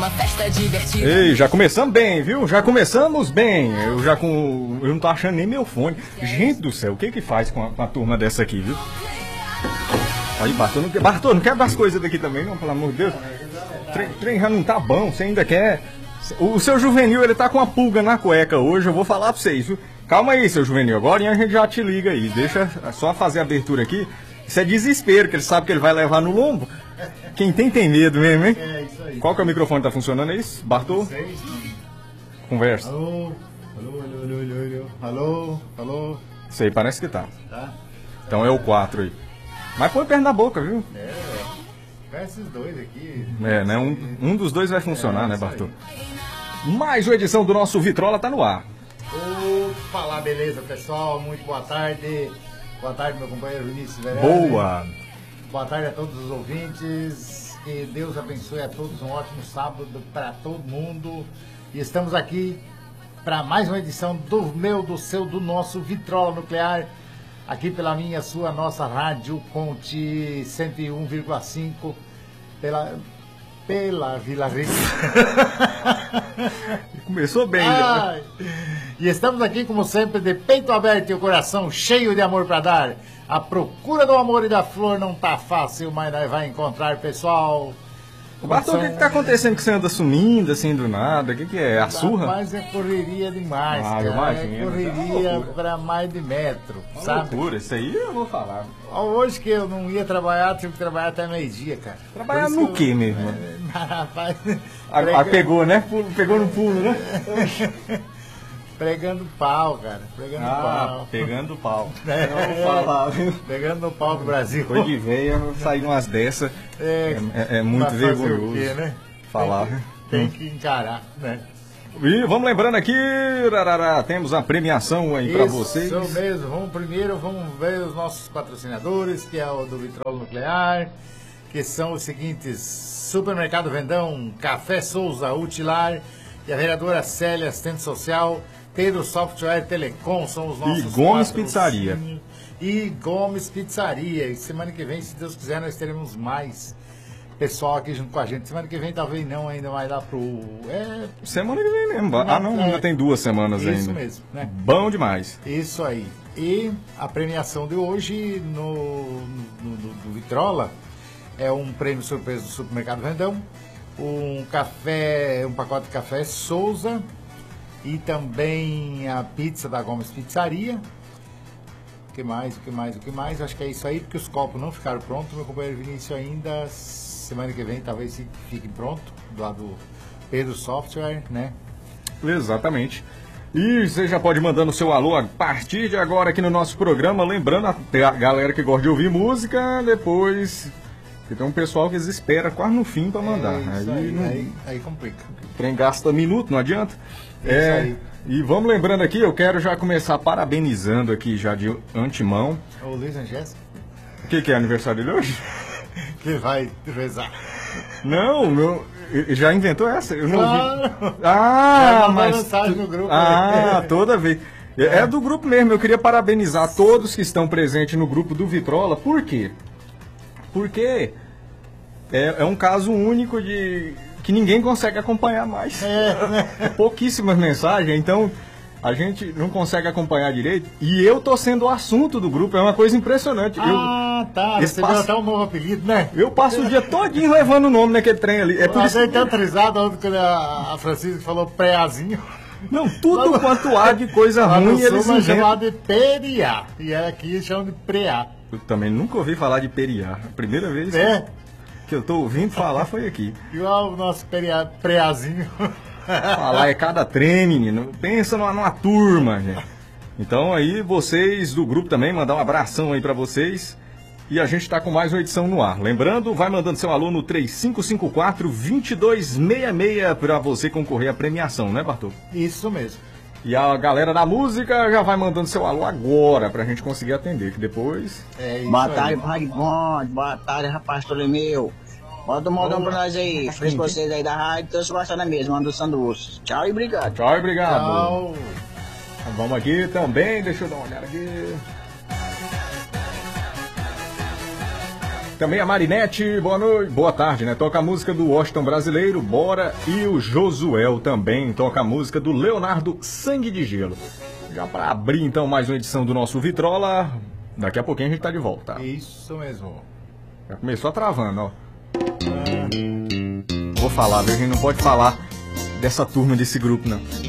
uma festa divertida. Ei, já começamos bem, viu? Já começamos bem. Eu não tô achando nem meu fone. Gente do céu, o que faz com a turma dessa aqui, viu? Olha, Bartô, não quebra as coisas daqui também, não, pelo amor de Deus. Trem já não tá bom, você ainda quer... O seu Juvenil, ele tá com uma pulga na cueca hoje, eu vou falar pra vocês, viu? Calma aí, seu Juvenil, agora a gente já te liga aí. Deixa só fazer a abertura aqui. Isso é desespero, que ele sabe que ele vai levar no lombo. Quem tem medo mesmo, hein? É isso aí. Qual que é o microfone? Tá funcionando, é isso? Bartô? Conversa. Alô, alô, alô. Isso aí, parece que tá. Tá? Então é o 4 aí. Mas põe perto na boca, viu? Esses dois aqui. É, né? Um dos dois vai funcionar, né, isso Bartô? Mais uma edição do nosso Vitrola tá no ar. Fala, beleza, pessoal? Muito boa tarde. Boa tarde, meu companheiro Vinícius Verelli. Boa! Boa tarde a todos os ouvintes. Que Deus abençoe a todos. Um ótimo sábado para todo mundo. E estamos aqui para mais uma edição do meu, do seu, do nosso Vitrola Nuclear. Aqui pela minha, sua, nossa Rádio Ponte 101,5 pela Vila Rica. Começou bem, né? E estamos aqui, como sempre, de peito aberto e o coração cheio de amor para dar. A procura do amor e da flor não tá fácil, mas nós vai encontrar, pessoal. Bartô, o que tá acontecendo que você anda sumindo assim do nada? O que é? A surra? Mas é correria demais, Ah, cara. eu imagino. É correria para mais de metro, sabe? Loucura, isso aí eu vou falar. Hoje que eu não ia trabalhar, tive que trabalhar até meio-dia, cara. Trabalhar no quê mesmo? Rapaz, Pegou, né? Pegou no pulo, né? pregando pau, cara. Pregando pau. Pegando pau. É, Eu vou falar, viu? Pegando no pau do Brasil. Foi de veia, sair umas dessas. É muito mas fazer vergonhoso o quê, né? falar. Tem que encarar, né? E vamos lembrando aqui, rarará, temos a premiação aí para vocês. Isso mesmo. Vamos ver os nossos patrocinadores, que é o do Vitrola Nuclear, que são os seguintes: Supermercado Vendão, Café Souza Utilar e a vereadora Célia, assistente social, Pedro Software Telecom, são os nossos E Gomes patrocínios. Pizzaria. E Gomes Pizzaria. E semana que vem, se Deus quiser, nós teremos mais pessoal aqui junto com a gente. Semana que vem talvez não, ainda mais lá pro... Semana que vem mesmo. Ainda tem 2 semanas ainda. Isso mesmo, né? Bom demais. Isso aí. E a premiação de hoje do Vitrola é um prêmio surpresa do Supermercado Vendão, um pacote de café Souza e também a pizza da Gomes Pizzaria. O que mais? Acho que é isso aí, porque os copos não ficaram prontos. Meu companheiro Vinícius ainda, semana que vem, talvez fique pronto, do lado do Pedro Software, né? Exatamente. E você já pode mandando o seu alô a partir de agora aqui no nosso programa. Lembrando, até a galera que gosta de ouvir música, depois... Porque tem um pessoal que eles esperam quase no fim para mandar. Aí complica. Quem gasta minuto, não adianta. Isso aí. E vamos lembrando aqui, eu quero já começar parabenizando aqui já de antemão. O Luiz Angélico. O que é aniversário dele hoje? Que vai rezar. Não, já inventou essa? Eu não Claro. vi. Mas... mensagem no grupo. Toda vez. É do grupo mesmo, eu queria parabenizar todos que estão presentes no grupo do Vitrola. Por quê? Porque é um caso único de que ninguém consegue acompanhar mais. Pouquíssimas mensagens, então a gente não consegue acompanhar direito. E eu tô sendo o assunto do grupo, é uma coisa impressionante. Tá. Você deu até um novo apelido, né? Eu passo o dia todinho levando o nome naquele trem ali. É por isso que tanto risada ontem quando a Francisca falou preazinho. Não, tudo quanto há de coisa ruim eles inventam. chamado de periá. E aqui chamam de preá. Eu também nunca ouvi falar de periá. A primeira vez que eu tô ouvindo falar foi aqui. Igual o nosso preazinho. Falar é cada trem, menino. Pensa numa turma, gente. Então aí vocês do grupo também, mandar um abração aí pra vocês. E a gente tá com mais uma edição no ar. Lembrando, vai mandando seu alô no 3554-2266 pra você concorrer à premiação, né, Bartô? Isso mesmo. E a galera da música já vai mandando seu alô agora pra gente conseguir atender, que depois... Boa tarde, Raimundo. Boa tarde, rapaz Tolemeu. Manda um modão pra nós aí. Feliz vocês aí da rádio. Tô se gostando mesmo, manda o sanduíche. Tchau e obrigado. Tchau e obrigado. Tchau. Então, vamos aqui também, deixa eu dar uma olhada aqui. Também a Marinete, boa noite, boa tarde, né? Toca a música do Washington Brasileiro, Bora. E o Josuel também toca a música do Leonardo, Sangue de Gelo. Já para abrir então mais uma edição do nosso Vitrola, daqui a pouquinho a gente tá de volta. Isso mesmo. Já começou travando, ó. Vou falar, viu? A gente não pode falar dessa turma, desse grupo, não.